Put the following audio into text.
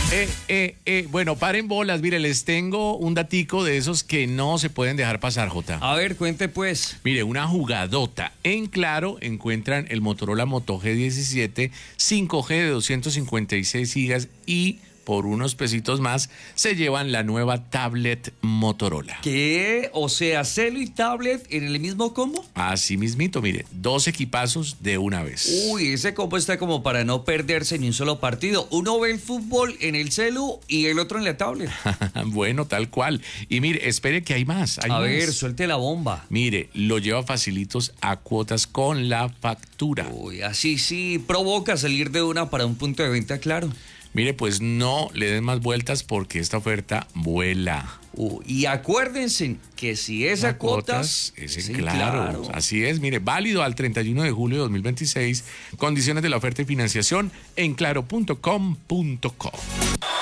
Bueno, paren bolas. Mire, les tengo un datico de esos que no se pueden dejar pasar, Jota. A ver, cuente pues. Mire, una jugadota. En Claro encuentran el Motorola Moto G17 5G de 256 gigas y por unos pesitos más se llevan la nueva tablet Motorola. ¿Qué? O sea, celo y tablet en el mismo combo. Así mismito, mire, 2 equipazos de una vez. Uy, ese combo está como para no perderse ni un solo partido. Uno ve el fútbol en el celu y el otro en la tablet. Bueno, tal cual. Y mire, espere que hay más. A ver, suelte la bomba. Mire, lo lleva facilitos a cuotas con la factura. Uy, así sí provoca salir de una para un punto de venta, claro. Mire, pues no le den más vueltas porque esta oferta vuela. Y acuérdense que si es a cuotas, es en Claro. Así es, mire, válido al 31 de julio de 2026. Condiciones de la oferta y financiación en claro.com.co.